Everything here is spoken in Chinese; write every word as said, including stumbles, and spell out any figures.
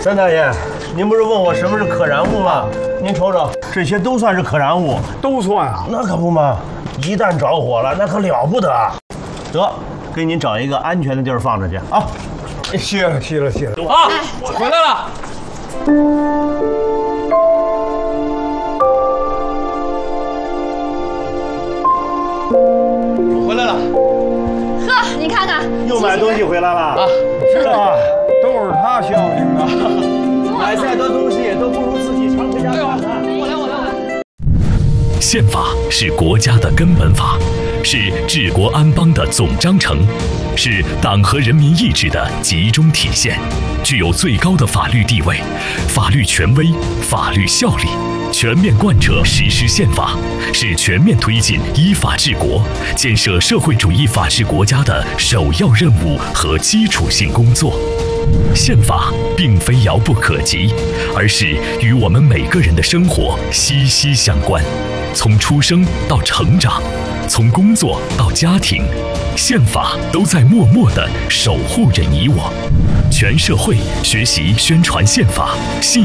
张大爷，您不是问我什么是可燃物吗？您瞅瞅，这些都算是可燃物， 都算啊。 那可不嘛，一旦着火了，那可了不得。得，给您找一个安全的地儿放着去啊。 谢了，谢了，谢了。 啊，我回来了。我回来了。 呵，你看看， 又买东西回来了啊？ 是啊，都是他孝敬的。 买再多东西都不如自己常回家看看。 我来，我来，我来。 宪法是国家的根本法，是治国安邦的总章程，是党和人民意志的集中体现，具有最高的法律地位、法律权威、法律效力。全面贯彻实施宪法，是全面推进依法治国、建设社会主义法治国家的首要任务和基础性工作。宪法并非遥不可及，而是与我们每个人的生活息息相关。从出生到成长，从工作到家庭，宪法都在默默地守护着你我。全社会学习宣传宪法，信